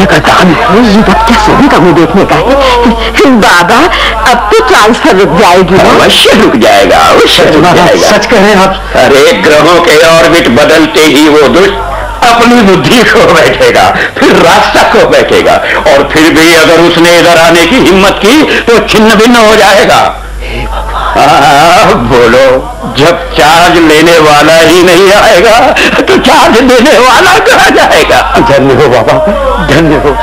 सोने का दान है, ये बात क्या सोने का मुंह देखने का है? बाबा अब तो ट्रांसफर रुक जाएगी। अवश्य रुक जाएगा, अवश्य रुक जाएगा। सच कह रहे हैं आप? अरे ग्रहों के ऑर्बिट बदलते ही वो दुष्ट अपनी बुद्धि खो बैठेगा, फिर रास्ता खो बैठेगा, और फिर भी अगर उसने इधर आने की हिम्मत की तो छिन्न भिन्न हो जाएगा। बोलो, जब चार्ज लेने वाला ही नहीं आएगा तो चार्ज देने वाला कहाँ जाएगा? धन्य हो बाबा, धन्य हो।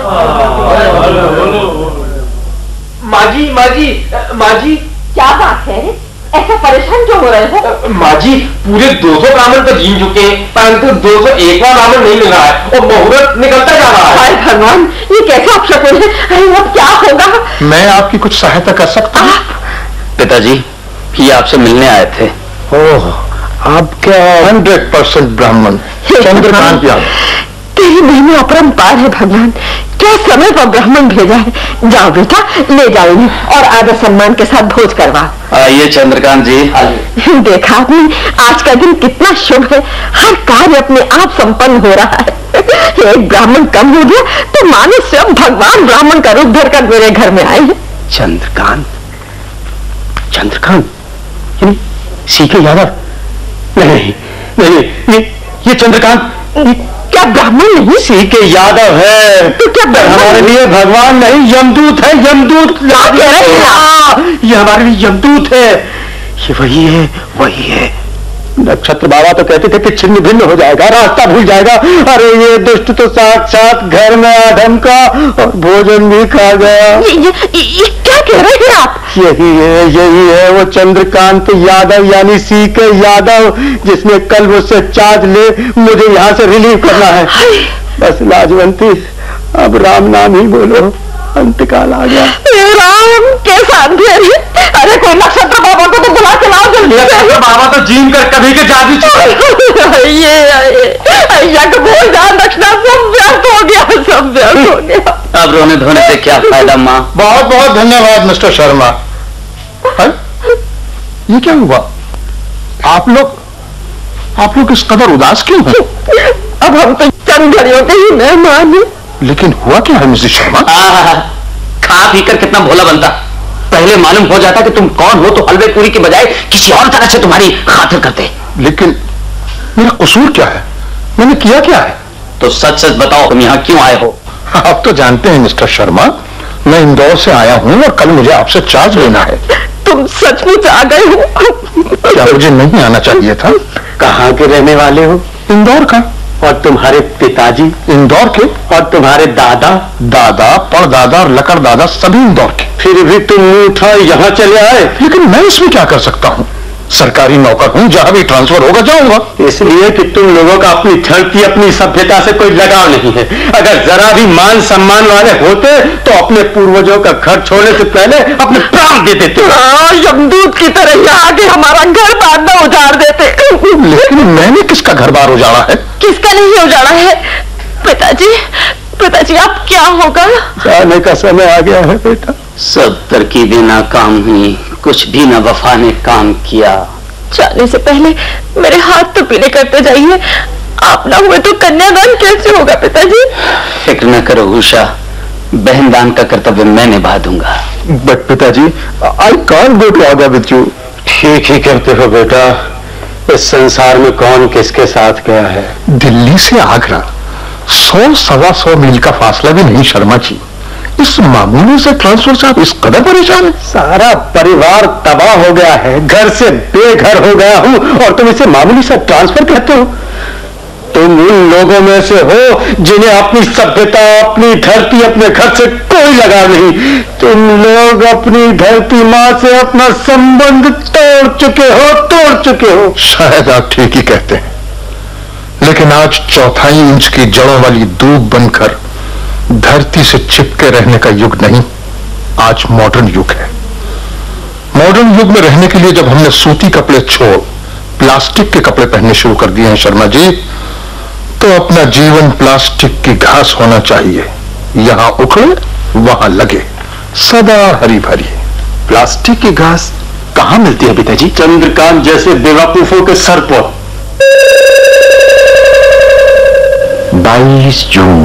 माजी माजी माजी, क्या बात है? ऐसा परेशान क्यों हो रहे हो? माजी, पूरे 200 ब्राह्मण तो जीन चुके हैं, परंतु 201वां ब्राह्मण नहीं मिल रहा है और मुहूर्त निकलता जा रहा है। हाय भगवान, ये कैसा अपशकुन है? अरे अब क्या होगा? मैं आपकी कुछ सहायता कर सकता हूँ? पिताजी, ये आपसे मिलने आए थे। ओह, आप क्या 100% ब्राह्मण चंद्रकांत यादव? तेरी महिमा अपरंपार है भगवान, क्या समय पर ब्राह्मण भेजा है। जाओ बेटा, ले जाओ इन्हें और आदर सम्मान के साथ भोज करवा। आइए चंद्रकांत जी। देखा आपने, आज का दिन कितना शुभ है, हर कार्य अपने आप संपन्न हो रहा है। एक ब्राह्मण कम हो गया तो मानो स्वयं भगवान ब्राह्मण का रूप धरकर मेरे घर में आए हैं। चंद्रकांत, चंद्रकांत यानी सीके यादव? नहीं नहीं, ये चंद्रकांत क्या ब्राह्मण नहीं? सीके यादव है। तो क्या हमारे लिए भगवान नहीं, यमदूत है, यमदूत। ये हमारे लिए यमदूत है, ये वही है, वही है। नक्षत्र बाबा तो कहते थे कि छिन्न भिन्न हो जाएगा, रास्ता भूल जाएगा। अरे ये दुष्ट तो साक्षात घर में आ ढमका और भोजन भी खा गया। ये क्या कह रहे हैं आप? यही है वो चंद्रकांत यादव यानी सीके यादव, जिसने कल मुझसे चार्ज ले मुझे यहाँ से रिलीव करना है। बस लाजवंती, अब राम नाम ही बोलो, अंतकाल आ गया। राम कैसा अंधेर है? अरे कोई नक्षत्र बाबा को तो बुला के लाओ जल्दी। बाबा तो जीन कर कभी के जादू भूल जा, दक्षिणा सब व्यर्थ हो गया, सब व्यर्थ हो गया। अब रोने धोने से क्या फायदा माँ? बहुत बहुत धन्यवाद मिस्टर शर्मा। ये क्या हुआ? आप लोग इस कदर उदास क्यों हैं? अब हम तो चंद घड़ियों के ही मेहमान हैं। लेकिन हुआ क्या है मिसेस शर्मा? खा पी कर कितना भोला बनता, पहले मालूम हो जाता कि तुम कौन हो तो हलवे पूरी के बजाय किसी और तरह से तुम्हारी खातिर करते। लेकिन मेरा कसूर क्या है? मैंने किया क्या है? तो सच सच बताओ, तुम यहाँ क्यों आए हो? आप तो जानते हैं मिस्टर शर्मा, मैं इंदौर से आया हूँ और कल मुझे आपसे चार्ज लेना है। तुम सचमुच आ गए हो? क्या मुझे नहीं आना चाहिए था? कहाँ के रहने वाले हो? इंदौर का। और तुम्हारे पिताजी? इंदौर के। और तुम्हारे दादा? दादा, परदादा और लकड़ दादा सभी इंदौर के। फिर भी तुम उठा यहाँ चले आए। लेकिन मैं इसमें क्या कर सकता हूँ? सरकारी नौकर हूँ, जहाँ भी ट्रांसफर होगा जाऊंगा। इसलिए कि तुम लोगों का अपनी धरती, अपनी सभ्यता से कोई लगाव नहीं है। अगर जरा भी मान सम्मान वाले होते तो अपने पूर्वजों का घर छोड़ने से पहले अपने प्राण दे देते। यमदूत की तरह यहाँ आके हमारा घर बार न उजाड़ देते। लेकिन मैंने किसका घर बार उजाड़ा है? किसका नहीं उजाड़ा है? पिताजी अब क्या होगा? जाने का समय आ गया है बेटा। सब तरकीबें नाकाम हुई, कुछ भी न वफा ने काम किया। जाने से पहले मेरे हाथ तो पीले करते जाइए, आप ना हुए तो कन्यादान कैसे होगा पिताजी? फिक्र न करो उषा, बहन दान का कर्तव्य मैं निभा दूंगा। बट पिताजी, I can't go to Agra with you. ठीक ही कहते हो बेटा, इस संसार में कौन किसके साथ गया है? दिल्ली से आगरा 100-125 मील का फासला भी नहीं शर्मा जी। इस मामूली से ट्रांसफर से आप इस कदर परेशान हैं? सारा परिवार तबाह हो गया है, घर से बेघर हो गया हूँ और तुम इसे मामूली सा ट्रांसफर कहते हो? तुम उन लोगों में से हो जिन्हें अपनी सभ्यता, अपनी धरती, अपने घर से कोई लगाव नहीं। तुम लोग अपनी धरती माँ से अपना संबंध तोड़ चुके हो। शायद आप ठीक ही कहते हैं, लेकिन आज 1/4 इंच की जड़ों वाली दूब बनकर धरती से चिपके रहने का युग नहीं, आज मॉडर्न युग है। मॉडर्न युग में रहने के लिए जब हमने सूती कपड़े छोड़ प्लास्टिक के कपड़े पहनने शुरू कर दिए हैं शर्मा जी, तो अपना जीवन प्लास्टिक की घास होना चाहिए, यहां उखड़े वहां लगे, सदा हरी भरी। प्लास्टिक की घास कहां मिलती है पिताजी? चंद्रकांत जैसे बेवकूफों के सर पर। 22 जून